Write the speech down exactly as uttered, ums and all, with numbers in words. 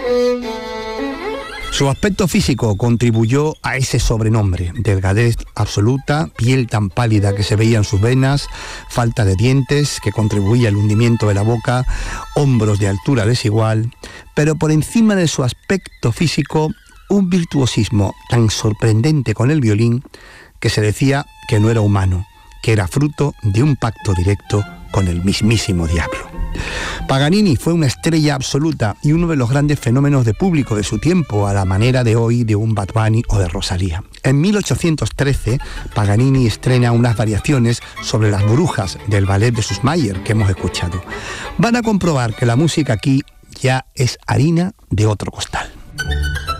Su aspecto físico contribuyó a ese sobrenombre: delgadez absoluta, piel tan pálida que se veían sus venas, falta de dientes que contribuía al hundimiento de la boca, hombros de altura desigual, pero por encima de su aspecto físico, un virtuosismo tan sorprendente con el violín que se decía que no era humano, que era fruto de un pacto directo con el mismísimo diablo. Paganini fue una estrella absoluta y uno de los grandes fenómenos de público de su tiempo, a la manera de hoy de un Bad Bunny o de Rosalía. En mil ochocientos trece, Paganini estrena unas variaciones sobre las brujas del ballet de Süssmayr que hemos escuchado. Van a comprobar que la música aquí ya es harina de otro costal.